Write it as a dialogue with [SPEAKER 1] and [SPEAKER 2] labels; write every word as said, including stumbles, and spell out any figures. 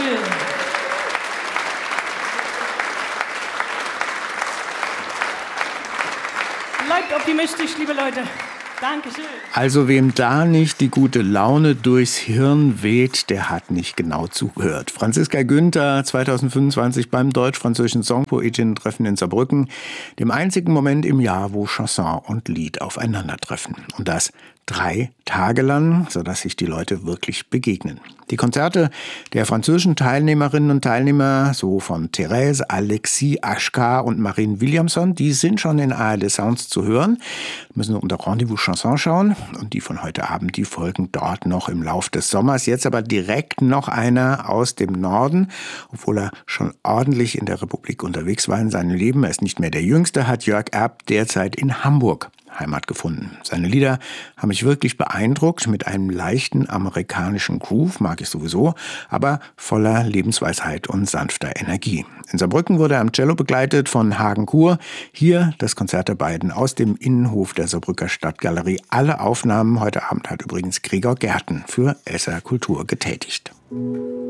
[SPEAKER 1] Dankeschön. Bleibt optimistisch, liebe Leute. Dankeschön.
[SPEAKER 2] Also wem da nicht die gute Laune durchs Hirn weht, der hat nicht genau zugehört. Franziska Günther, zweitausendfünfundzwanzig beim Deutsch-Französischen Songpoetinnen-Treffen in Saarbrücken, dem einzigen Moment im Jahr, wo Chanson und Lied aufeinandertreffen. Und das drei Tage lang, sodass sich die Leute wirklich begegnen. Die Konzerte der französischen Teilnehmerinnen und Teilnehmer, so von Thérèse, Alexis, Ashkar und Marine Williamson, die sind schon in A R D Sounds zu hören. Wir müssen unter Rendezvous Chanson schauen und die von heute Abend, die folgen dort noch im Lauf des Sommers. Jetzt aber direkt noch einer aus dem Norden, obwohl er schon ordentlich in der Republik unterwegs war in seinem Leben. Er ist nicht mehr der Jüngste, hat Jörg Erb derzeit in Hamburg Heimat gefunden. Seine Lieder haben mich wirklich beeindruckt, mit einem leichten amerikanischen Groove, mag ich sowieso, aber voller Lebensweisheit und sanfter Energie. In Saarbrücken wurde er am Cello begleitet von Hagen Kur. Hier das Konzert der beiden aus dem Innenhof der Saarbrücker Stadtgalerie. Alle Aufnahmen heute Abend hat übrigens Gregor Gärten für S R Kultur getätigt.